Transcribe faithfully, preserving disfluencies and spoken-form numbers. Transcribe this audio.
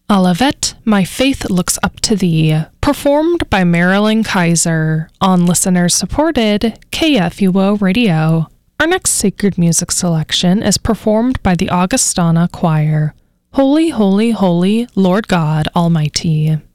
Olivet, My Faith Looks Up to Thee, performed by Marilyn Kaiser on listener-supported K F U O Radio. Our next sacred music selection is performed by the Augustana Choir. Holy, holy, holy, Lord God Almighty.